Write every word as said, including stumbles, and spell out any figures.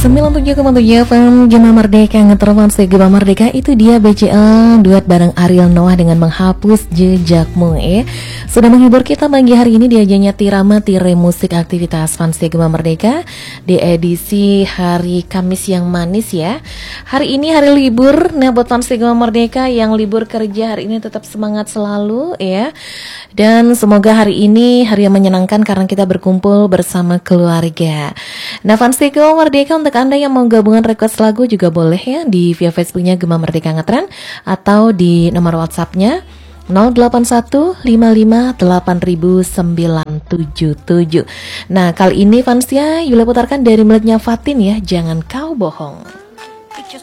sembilan puluh tujuh koma tujuh F M Gema Merdeka, ngetelepon si Gema Merdeka. Itu dia B C L duet bareng Ariel Noah dengan Menghapus Jejakmu ya. Sudah menghibur kita pagi hari ini di ajanya Tirama Tire Musik Aktivitas Fans Gema Merdeka di edisi hari Kamis yang manis ya. Hari ini hari libur. Nah buat fans Gema Merdeka yang libur kerja hari ini tetap semangat selalu ya. Dan semoga hari ini hari yang menyenangkan karena kita berkumpul bersama keluarga. Nah fans Gema Merdeka, untuk Anda yang mau gabungan request lagu juga boleh ya di via Facebooknya Gema Merdeka Ngetren atau di nomor WhatsAppnya nol delapan satu lima lima delapan sembilan tujuh tujuh. Nah kali ini fansnya Yula putarkan dari miliknya Fatin ya, Jangan Kau Bohong.